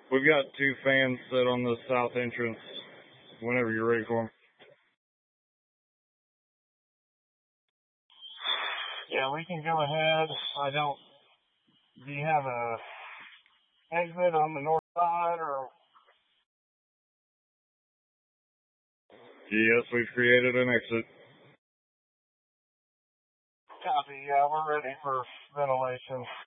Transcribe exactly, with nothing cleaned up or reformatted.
We've got two fans set on the south entrance whenever you're ready for them. Yeah, we can go ahead. I don't... Do you have a exit on the north side, or... Yes, we've created an exit. Copy, yeah, we're ready for ventilation.